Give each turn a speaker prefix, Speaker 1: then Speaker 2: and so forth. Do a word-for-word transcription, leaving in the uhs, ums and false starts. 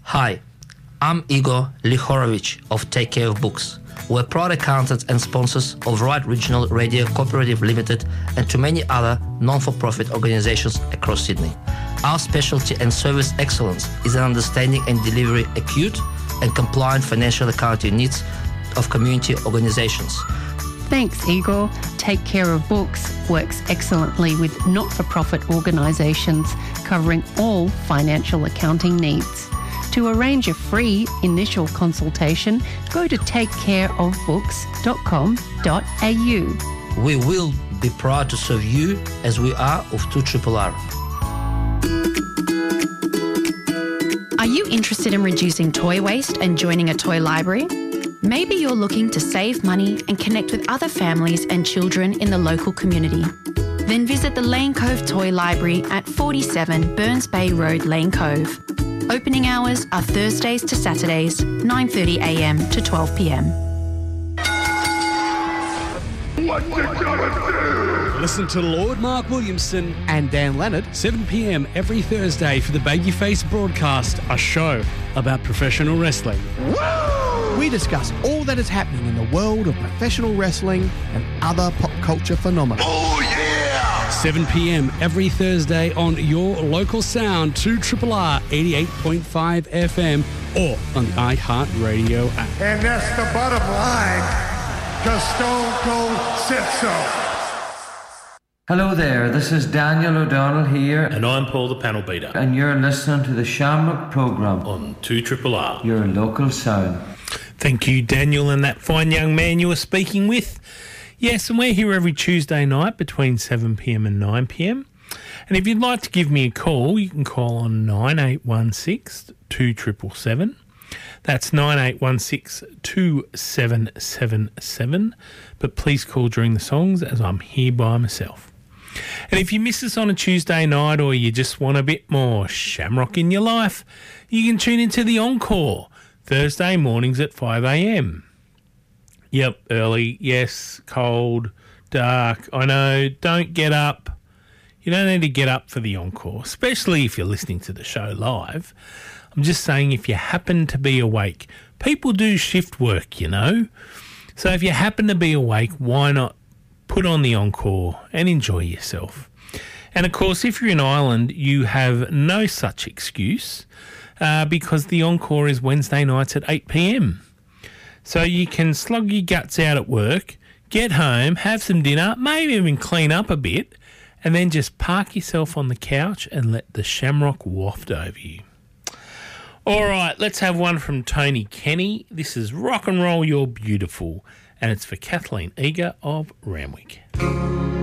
Speaker 1: Hi, I'm Igor Lihorovich of Take Care of Books. We're proud accountants and sponsors of Right Regional Radio Cooperative Limited and to many other non-for-profit organizations across Sydney. Our specialty and service excellence is in understanding and delivering acute and compliant financial accounting needs of community organizations.
Speaker 2: Thanks, Igor. Take Care of Books works excellently with not-for-profit organisations covering all financial accounting needs. To arrange a free initial consultation, go to take care of books dot com dot a u.
Speaker 1: We will be proud to serve you as we are of two R R R.
Speaker 3: Are you interested in reducing toy waste and joining a toy library? Maybe you're looking to save money and connect with other families and children in the local community. Then visit the Lane Cove Toy Library at forty-seven Burns Bay Road, Lane Cove. Opening hours are Thursdays to Saturdays, nine thirty a m to twelve p m.
Speaker 4: What you gonna do?
Speaker 5: Listen to Lord Mark Williamson
Speaker 6: and Dan Leonard,
Speaker 5: seven p m every Thursday for the Babyface Broadcast, a show about professional wrestling.
Speaker 6: Woo! We discuss all that is happening in the world of professional wrestling and other pop culture phenomena.
Speaker 4: Oh, yeah!
Speaker 5: seven p m every Thursday on your local sound, two R R R eighty-eight point five F M or on the iHeartRadio app.
Speaker 4: And that's the bottom line, because Stone Cold said so.
Speaker 7: Hello there, this is Daniel O'Donnell here.
Speaker 8: And I'm Paul the Panel Beater.
Speaker 7: And you're listening to the Shamrock Programme
Speaker 8: on two R R R.
Speaker 7: Your local sound.
Speaker 9: Thank you, Daniel, and that fine young man you were speaking with. Yes, and we're here every Tuesday night between seven p m and nine p m. And if you'd like to give me a call, you can call on nine eight one six, two seven seven seven. That's nine eight one six, two seven seven seven. But please call during the songs as I'm here by myself. And if you miss us on a Tuesday night or you just want a bit more shamrock in your life, you can tune into the Encore Thursday mornings at five a m. Yep, early, yes, cold, dark, I know, don't get up. You don't need to get up for the Encore, especially if you're listening to the show live. I'm just saying if you happen to be awake, people do shift work, you know. So if you happen to be awake, why not put on the Encore and enjoy yourself? And of course, if you're in Ireland, you have no such excuse uh, because the Encore is Wednesday nights at eight p m. So you can slug your guts out at work, get home, have some dinner, maybe even clean up a bit, and then just park yourself on the couch and let the shamrock waft over you. All right, let's have one from Tony Kenny. This is Rock and Roll You're Beautiful, and it's for Kathleen Eager of Randwick.